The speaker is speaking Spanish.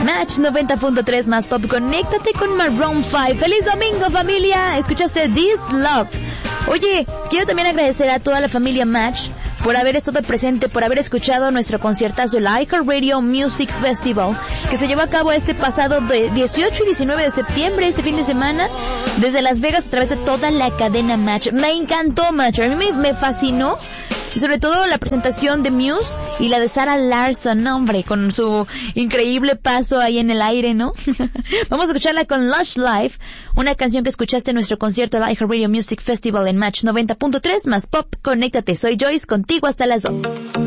Match 90.3 más pop. Conéctate con Maroon 5. ¡Feliz domingo, familia! Escuchaste This Love. Oye, quiero también agradecer a toda la familia Match por haber estado presente, por haber escuchado nuestro conciertazo, el iHeartRadio Music Festival, que se llevó a cabo este pasado de 18 y 19 de septiembre, este fin de semana, desde Las Vegas a través de toda la cadena Match. Me encantó Match, a mí me fascinó. Y sobre todo la presentación de Muse y la de Sarah Larsson, ¿no, hombre? Con su increíble paso ahí en el aire, ¿no? Vamos a escucharla con Lush Life, una canción que escuchaste en nuestro concierto de iHeartRadio Music Festival en Match 90.3 más pop. Conéctate, soy Joyce, contigo hasta las 2.